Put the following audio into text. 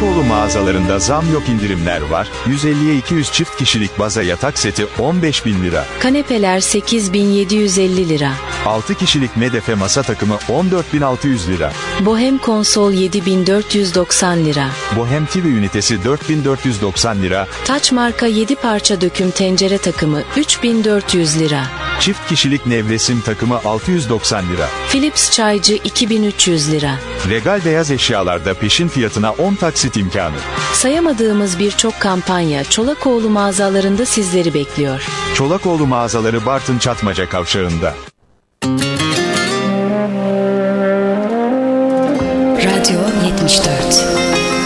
Çolakoğlu mağazalarında zam yok, indirimler var. 150'ye 200 çift kişilik baza yatak seti 15.000 lira. Kanepeler 8.750 lira. 6 kişilik medefe masa takımı 14.600 lira. Bohem konsol 7.490 lira. Bohem TV ünitesi 4.490 lira. Taç marka 7 parça döküm tencere takımı 3.400 lira. Çift kişilik nevresim takımı 690 lira. Philips çaycı 2.300 lira. Regal beyaz eşyalarda peşin fiyatına 10 taksit imkanı. Sayamadığımız birçok kampanya Çolakoğlu mağazalarında sizleri bekliyor. Çolakoğlu mağazaları Bartın Çatmaca Kavşağı'nda.